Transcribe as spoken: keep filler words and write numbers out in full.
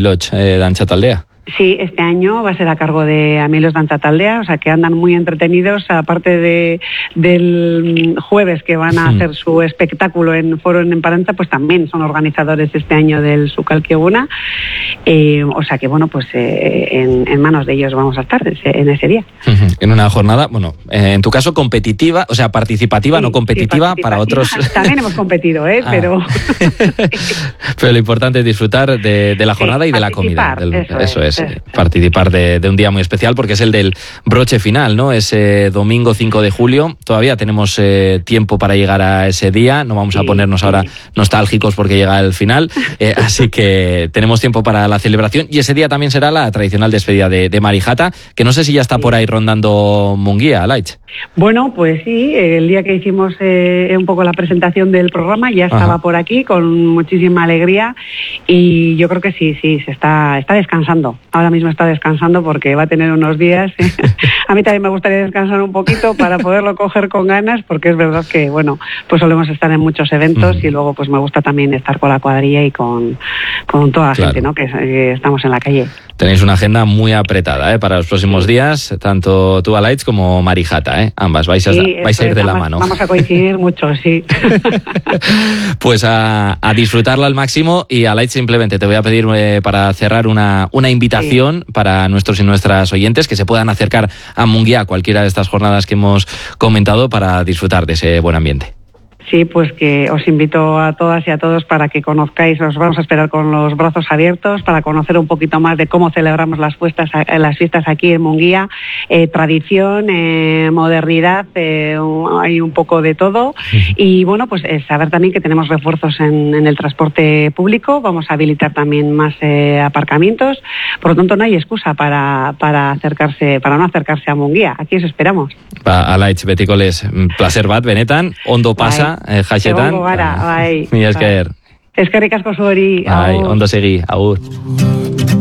Amiloch eh, Dantza Taldea. Sí, este año va a ser a cargo de Amiloch Dantza Taldea, o sea que andan muy entretenidos, aparte de del jueves que van a hacer mm. su espectáculo en Foro en Emparantza, pues también son organizadores este año del Sukalkieguna, eh, o sea que bueno, pues eh, en, en manos de ellos vamos a estar ese, en ese día. Uh-huh. En una jornada, bueno, eh, en tu caso competitiva, o sea, participativa, sí, no competitiva, sí, participativa, para otros... También hemos competido, ¿eh? Ah. Pero... pero lo importante es disfrutar de, de la jornada sí, y de la comida. Del, eso, eso es. es. Participar de, de un día muy especial porque es el del broche final, ¿no? Ese domingo cinco de julio. Todavía tenemos eh, tiempo para llegar a ese día. No vamos sí, a ponernos ahora nostálgicos porque llega el final. Eh, así que tenemos tiempo para la celebración. Y ese día también será la tradicional despedida de, de Marijata, que no sé si ya está sí. por ahí rondando Munguía, Alaitz. Bueno, pues sí. El día que hicimos eh, un poco la presentación del programa ya estaba Ajá. por aquí con muchísima alegría. Y yo creo que sí, sí, se está, está descansando. Ahora mismo está descansando porque va a tener unos días. A mí también me gustaría descansar un poquito para poderlo coger con ganas, porque es verdad que, bueno, pues solemos estar en muchos eventos mm. y luego pues me gusta también estar con la cuadrilla y con, con toda la claro. gente, ¿no? Que, que estamos en la calle. Tenéis una agenda muy apretada, ¿eh? Para los próximos días, tanto tú, Alaitz, como Marijata, ¿eh? Ambas vais a, sí, vais a ir de la mano. Vamos a coincidir mucho, sí. Pues a, a disfrutarla al máximo. Y, Alaitz, simplemente te voy a pedir eh, para cerrar una, una invitación sí. para nuestros y nuestras oyentes que se puedan acercar a Munguía, cualquiera de estas jornadas que hemos comentado, para disfrutar de ese buen ambiente. Sí, pues que os invito a todas y a todos para que conozcáis, os vamos a esperar con los brazos abiertos para conocer un poquito más de cómo celebramos las fiestas, las fiestas aquí en Munguía, eh, tradición, eh, modernidad, eh, hay un poco de todo y bueno, pues eh, saber también que tenemos refuerzos en, en el transporte público, vamos a habilitar también más eh, aparcamientos, por lo tanto no hay excusa para, para acercarse, para no acercarse a Munguía, aquí os esperamos. Ba, Alaitz, betikoles, placer bat, benetan, ondo pasa, eh, jaixetan. Egongo gara, bai. Mila esker. Eskerrik asko zuhori. Bai, ondo segi, agur.